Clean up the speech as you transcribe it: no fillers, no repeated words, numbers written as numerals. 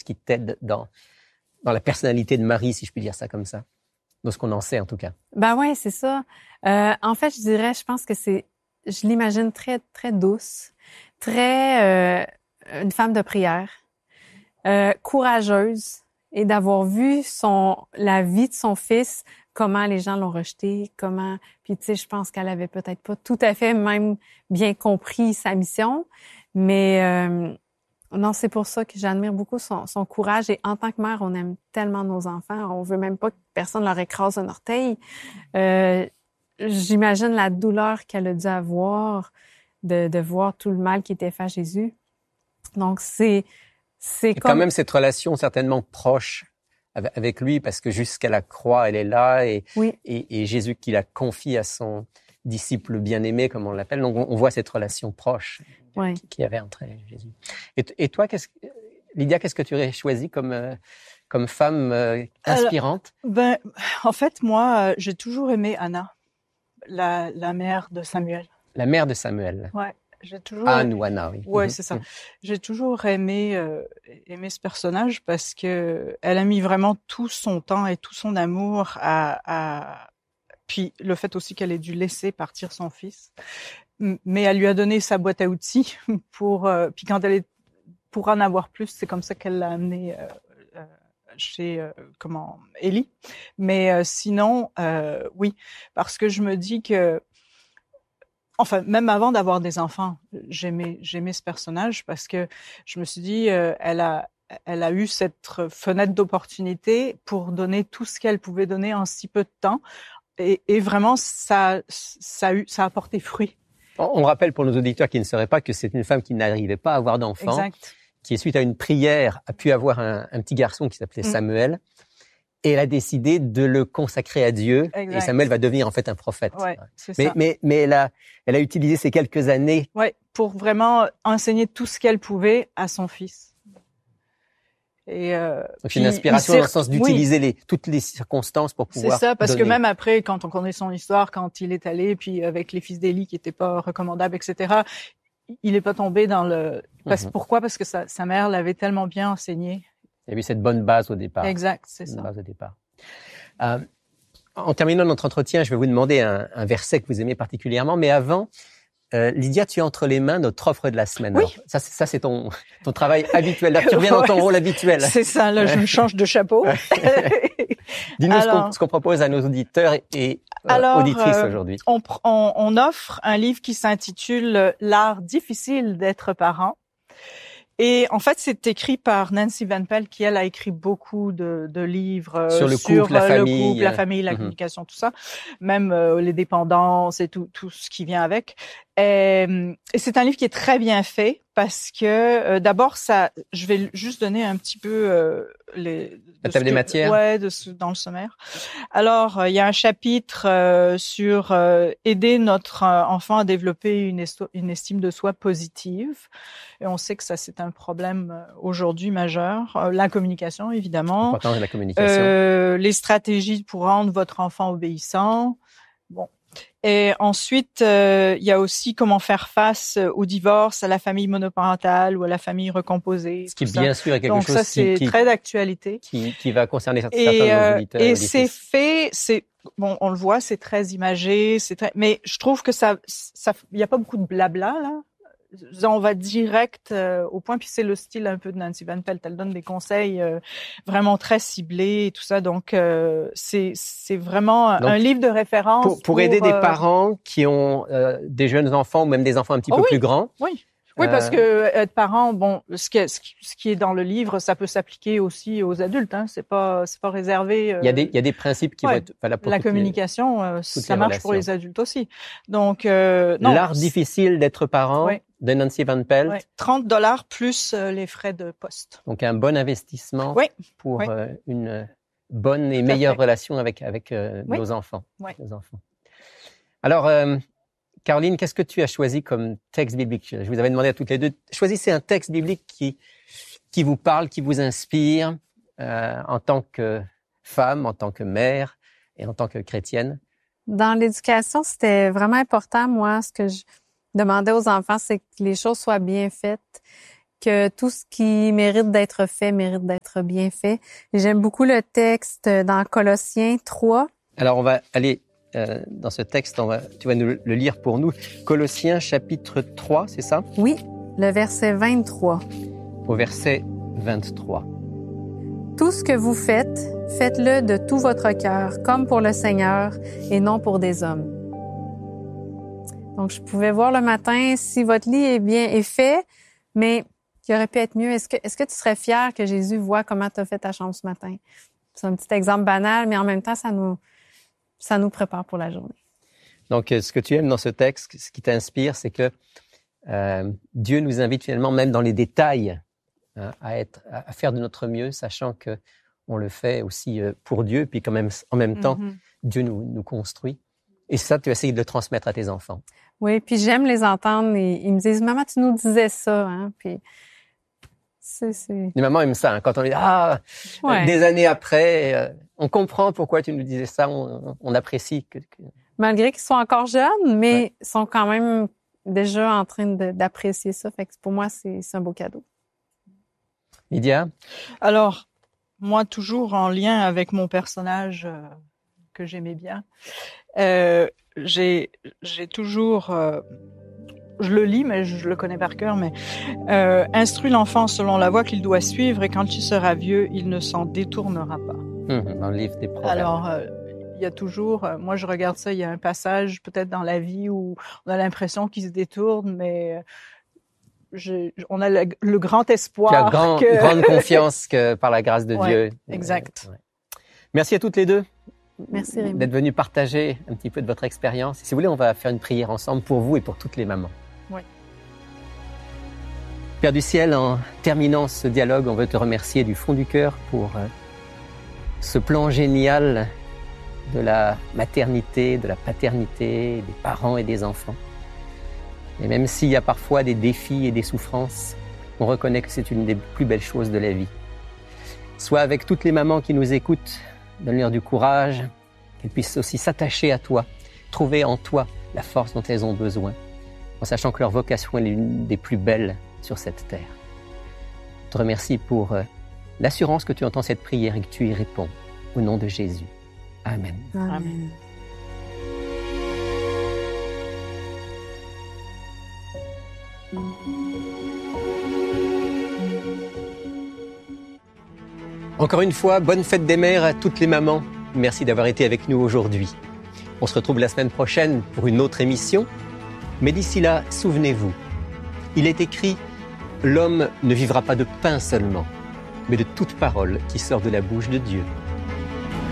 qui t'aident dans la personnalité de Marie, si je puis dire ça comme ça, dans ce qu'on en sait en tout cas. Ben ouais, c'est ça. En fait, je pense que je l'imagine très, très douce, très une femme de prière, courageuse, et d'avoir vu la vie de son fils, comment les gens l'ont rejeté, puis tu sais, je pense qu'elle avait peut-être pas tout à fait même bien compris sa mission, mais non, c'est pour ça que j'admire beaucoup son courage. Et en tant que mère, on aime tellement nos enfants. On veut même pas que personne leur écrase un orteil. J'imagine la douleur qu'elle a dû avoir de voir tout le mal qui était fait à Jésus. Donc, c'est quand même cette relation certainement proche avec lui, parce que jusqu'à la croix, elle est là, et Jésus qui la confie à son disciple bien-aimé, comme on l'appelle. Donc, on voit cette relation proche qu'il y avait entre elle et Jésus. Et toi, Lydia, qu'est-ce que tu aurais choisi comme femme inspirante? Alors, en fait, moi, j'ai toujours aimé Anna, la mère de Samuel. La mère de Samuel. Ouais. J'ai toujours Anne ou Anna, oui. Ouais, c'est ça. J'ai toujours aimé ce personnage parce que elle a mis vraiment tout son temps et tout son amour puis le fait aussi qu'elle ait dû laisser partir son fils, mais elle lui a donné sa boîte à outils puis quand pour en avoir plus, c'est comme ça qu'elle l'a amené chez Élie. Mais sinon, oui, parce que je me dis que enfin, même avant d'avoir des enfants, j'aimais ce personnage parce que je me suis dit, elle a eu cette fenêtre d'opportunité pour donner tout ce qu'elle pouvait donner en si peu de temps, et vraiment ça a porté fruit. On rappelle pour nos auditeurs qui ne sauraient pas que c'est une femme qui n'arrivait pas à avoir d'enfants, exact, qui suite à une prière a pu avoir un petit garçon qui s'appelait Samuel. Et elle a décidé de le consacrer à Dieu. Exact. Et Samuel va devenir en fait un prophète. Ouais, c'est ça. Mais elle a utilisé ces quelques années. Ouais, pour vraiment enseigner tout ce qu'elle pouvait à son fils. Et donc une inspiration dans le sens d'utiliser toutes les circonstances pour pouvoir. C'est ça, parce donner. que même après, quand on connaît son histoire, quand il est allé, puis avec les fils d'Élie qui étaient pas recommandables, etc., il est pas tombé dans le. Pourquoi? Parce que sa mère l'avait tellement bien enseigné. Il y a eu cette bonne base au départ. Exact, c'est ça. Base au départ. En terminant notre entretien, je vais vous demander un verset que vous aimez particulièrement. Mais avant, Lydia, tu as entre les mains notre offre de la semaine. Oui. Alors, ça, c'est ton travail habituel. Là, tu reviens dans ton rôle habituel. C'est ça, là, je me change de chapeau. Dis-nous ce qu'on propose à nos auditeurs et auditrices aujourd'hui. On offre un livre qui s'intitule « L'art difficile d'être parent ». Et en fait, c'est écrit par Nancy Van Pelt, qui elle a écrit beaucoup de livres sur le couple, la famille, la communication, tout ça, même les dépendances et tout ce qui vient avec. Et c'est un livre qui est très bien fait parce que d'abord je vais juste donner un petit peu la table des matières. Ouais, dans le sommaire. Alors, il y a un chapitre sur aider notre enfant à développer une estime de soi positive. Et on sait que ça, c'est un problème aujourd'hui majeur. La communication, évidemment. L'importance de la communication. Les stratégies pour rendre votre enfant obéissant. Bon. Et ensuite, il y a aussi comment faire face au divorce, à la famille monoparentale ou à la famille recomposée. Ce qui, bien sûr, est quelque chose ça, c'est très d'actualité. Qui va concerner certains de nos auditeurs. Et c'est fait, bon, on le voit, c'est très imagé, mais je trouve que il y a pas beaucoup de blabla, là. On va direct au point, puis c'est le style un peu de Nancy Van Pelt. Elle donne des conseils vraiment très ciblés et tout ça. Donc c'est vraiment un livre de référence pour aider des parents qui ont des jeunes enfants ou même des enfants un petit peu plus grands. Oui, parce que être parent, bon, ce qui est dans le livre, ça peut s'appliquer aussi aux adultes. Hein. C'est pas réservé. Il y a des principes qui vont être valables pour la communication. Ça marche pour les adultes aussi. Donc non. L'art difficile d'être parent de Nancy Van Pelt. Ouais. $30 plus les frais de poste. Donc un bon investissement pour une bonne et meilleure relation avec nos enfants. Oui. Nos enfants. Alors. Caroline, qu'est-ce que tu as choisi comme texte biblique? Je vous avais demandé à toutes les deux, choisissez un texte biblique qui vous parle, qui vous inspire en tant que femme, en tant que mère et en tant que chrétienne. Dans l'éducation, c'était vraiment important. Moi, ce que je demandais aux enfants, c'est que les choses soient bien faites, que tout ce qui mérite d'être fait mérite d'être bien fait. Et j'aime beaucoup le texte dans Colossiens 3. Alors, on va aller dans ce texte, tu vas nous le lire pour nous. Colossiens chapitre 3, c'est ça? Oui, le verset 23. Au verset 23. Tout ce que vous faites, faites-le de tout votre cœur, comme pour le Seigneur et non pour des hommes. Donc, je pouvais voir le matin si votre lit est fait, mais qui aurait pu être mieux. Est-ce que tu serais fier que Jésus voit comment tu as fait ta chambre ce matin? C'est un petit exemple banal, mais en même temps, ça nous prépare pour la journée. Donc, ce que tu aimes dans ce texte, ce qui t'inspire, c'est que Dieu nous invite finalement, même dans les détails, à faire de notre mieux, sachant que on le fait aussi pour Dieu, puis quand même, en même temps, Dieu nous construit. Et ça, tu essayes de le transmettre à tes enfants. Oui, puis j'aime les entendre. Et ils me disent, maman, tu nous disais ça, hein. Puis les mamans aiment ça, hein, quand on dit des années après, on comprend pourquoi tu nous disais ça, on apprécie que... Malgré qu'ils soient encore jeunes, mais sont quand même déjà en train d'apprécier ça. Fait que pour moi, c'est un beau cadeau. Lydia? Alors, moi, toujours en lien avec mon personnage que j'aimais bien, j'ai toujours... je le lis, mais je le connais par cœur, mais instruis l'enfant selon la voie qu'il doit suivre, et quand il sera vieux, il ne s'en détournera pas. Dans le livre des Proverbes. Alors, il y a toujours, moi je regarde ça, il y a un passage peut-être dans la vie où on a l'impression qu'il se détourne, mais on a le grand espoir. Grande confiance que par la grâce de Dieu. Exact. Merci à toutes les deux. Merci Rémi. D'être venues partager un petit peu de votre expérience. Si vous voulez, on va faire une prière ensemble pour vous et pour toutes les mamans. Oui. Père du ciel, en terminant ce dialogue, on veut te remercier du fond du cœur pour ce plan génial de la maternité, de la paternité, des parents et des enfants. Et même s'il y a parfois des défis et des souffrances, on reconnaît que c'est une des plus belles choses de la vie. Sois avec toutes les mamans qui nous écoutent, donne-leur du courage, qu'elles puissent aussi s'attacher à toi, trouver en toi la force dont elles ont besoin, en sachant que leur vocation est l'une des plus belles sur cette terre. Je te remercie pour l'assurance que tu entends cette prière et que tu y réponds. Au nom de Jésus. Amen. Amen. Encore une fois, bonne fête des mères à toutes les mamans. Merci d'avoir été avec nous aujourd'hui. On se retrouve la semaine prochaine pour une autre émission. Mais d'ici là, souvenez-vous, il est écrit « L'homme ne vivra pas de pain seulement, mais de toute parole qui sort de la bouche de Dieu. »